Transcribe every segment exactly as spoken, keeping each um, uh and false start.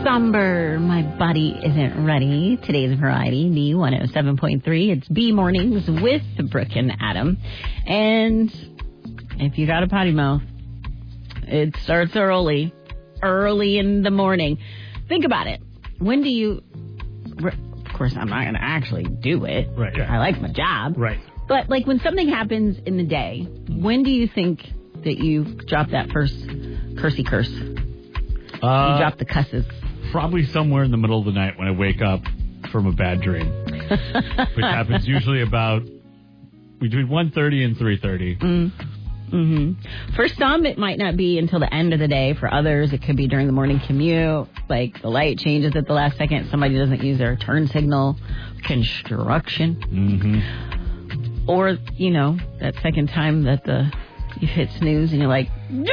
somber. My body isn't ready. Today's variety, B one oh seven point three. It's B Mornings with Brooke and Adam. And if you got a potty mouth, it starts early, early in the morning. Think about it. When do you... Of course, I'm not going to actually do it. Right, yeah. I like my job. Right. But, like, when something happens in the day, when do you think that you drop that first cursey curse? Uh, you drop the cusses. Probably somewhere in the middle of the night when I wake up from a bad dream, which happens usually about between one thirty and three thirty. Mm. Mm-hmm. For some, it might not be until the end of the day. For others, it could be during the morning commute. Like the light changes at the last second. Somebody doesn't use their turn signal. Construction. Mm-hmm. Or, you know, that second time that the you hit snooze and you're like,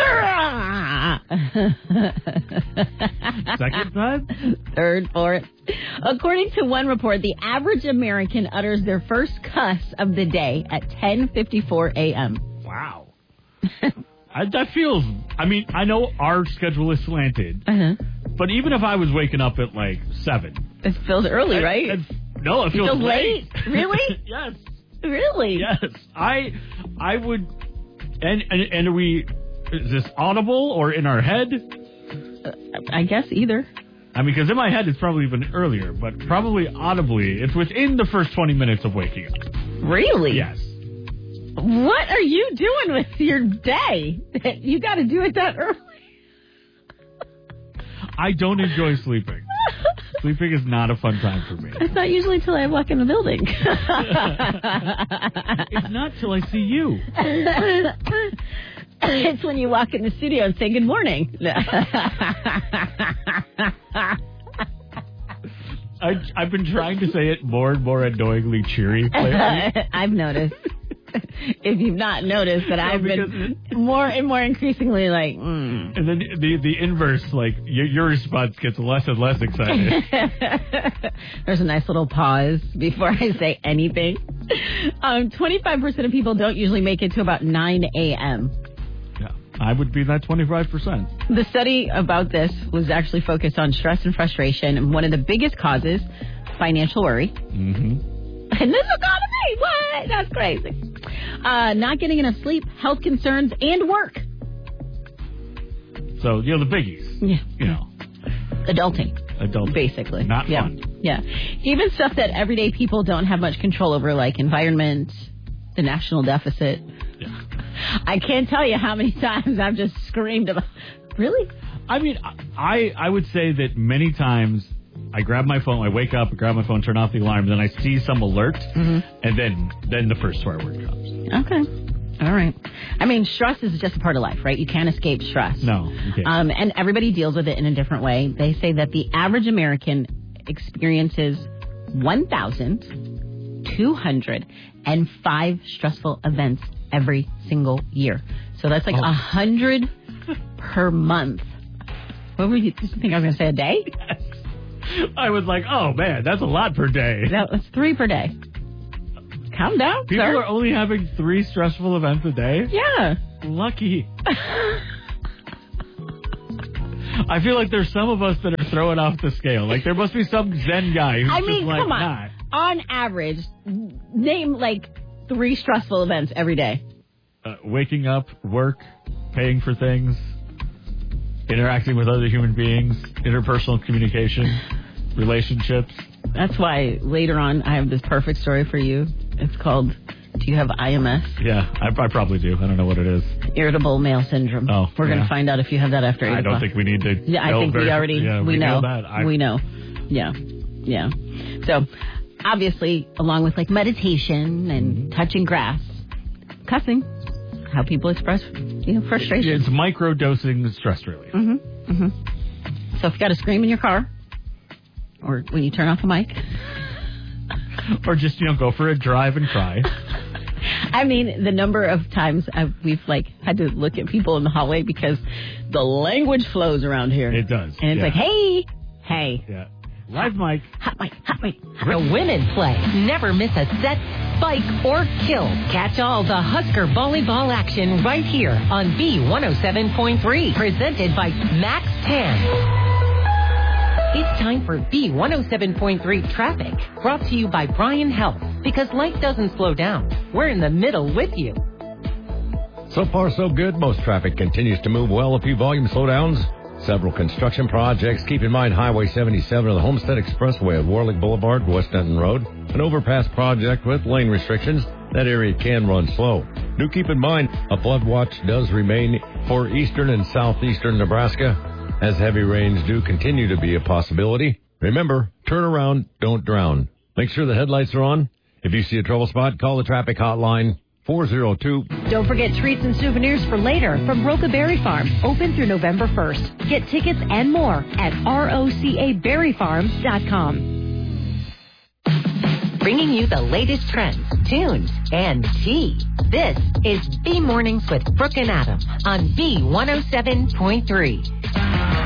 second time? Third, fourth. According to one report, the average American utters their first cuss of the day at ten fifty-four a.m. Wow. I, that feels, I mean, I know our schedule is slanted, uh-huh. but even if I was waking up at like seven. It feels early, I, right? I, no, it feels, feels late. late. Really? Yes. Really? Yes. I, I would, and, and, and are we, is this audible or in our head? Uh, I guess either. I mean, because in my head it's probably even earlier, but probably audibly, it's within the first twenty minutes of waking up. Really? Yes. What are you doing with your day? You got to do it that early. I don't enjoy sleeping. Sleeping is not a fun time for me. It's not usually till I walk in the building. It's not till I see you. It's when you walk in the studio and say good morning. I, I've been trying to say it more and more annoyingly cheery lately. I've noticed. If you've not noticed that, no, I've been more and more increasingly like, mm. And then the the inverse, like your, your response gets less and less excited. There's a nice little pause before I say anything. Um, twenty-five percent of people don't usually make it to about nine a.m. Yeah, I would be that twenty-five percent. The study about this was actually focused on stress and frustration, and one of the biggest causes, financial worry. Mm-hmm. And this economy, what? That's crazy. Uh, not getting enough sleep, health concerns, and work. So, you know, the biggies. Yeah. You know. Adulting. Adulting. Basically. Not yeah. fun. Yeah. Even stuff that everyday people don't have much control over, like environment, the national deficit. Yeah. I can't tell you how many times I've just screamed about, really? I mean, I I would say that many times I grab my phone, I wake up, I grab my phone, turn off the alarm, then I see some alert, mm-hmm. and then then the first swear word comes. Okay. All right. I mean, stress is just a part of life, right? You can't escape stress. No, you can't. Um, and everybody deals with it in a different way. They say that the average American experiences one thousand two hundred five stressful events every single year. So that's like a oh. hundred per month. What were you, you think I was going to say, a day? Yes. I was like, oh, man, that's a lot per day. That was three per day. Calm down, People sir. are only having three stressful events a day? Yeah. Lucky. I feel like there's some of us that are throwing off the scale. Like, there must be some Zen guy who's I just mean, like, come on. nah. On average, name, like, three stressful events every day. Uh, waking up, work, paying for things, interacting with other human beings, interpersonal communication, relationships. That's why later on I have this perfect story for you. It's called, do you have I M S? Yeah, I, I probably do. I don't know what it is. Irritable male syndrome. Oh, We're yeah. going to find out if you have that after eight I don't o'clock. think we need to. Yeah, I think very, we already, yeah, we, we know. know that. I, we know. Yeah, yeah. So, obviously, along with like meditation and mm-hmm. touching grass, cussing, how people express, you know, frustration. It's micro-dosing stress relief. Mm-hmm. Mm-hmm. So if you got to scream in your car, or when you turn off the mic, or just, you know, go for a drive and cry. I mean, the number of times I've, we've like had to look at people in the hallway because the language flows around here. It does. And it's yeah. like, hey, hey. Yeah. Live mic. Hot mic, hot mic. The women play. Never miss a set, spike, or kill. Catch all the Husker volleyball action right here on B one oh seven point three. Presented by Max ten. It's time for B one oh seven point three Traffic, brought to you by Brian Health. Because life doesn't slow down. We're in the middle with you. So far, so good. Most traffic continues to move well. A few volume slowdowns. Several construction projects. Keep in mind Highway seventy-seven and the Homestead Expressway at Warlick Boulevard, West Denton Road. An overpass project with lane restrictions. That area can run slow. Do keep in mind a flood watch does remain for eastern and southeastern Nebraska, as heavy rains do continue to be a possibility. Remember, turn around, don't drown. Make sure the headlights are on. If you see a trouble spot, call the traffic hotline. four oh two. Don't forget treats and souvenirs for later from Roca Berry Farm, open through November first. Get tickets and more at roca berry farm dot com. Bringing you the latest trends, tunes, and tea. This is B Mornings with Brooke and Adam on B one oh seven point three.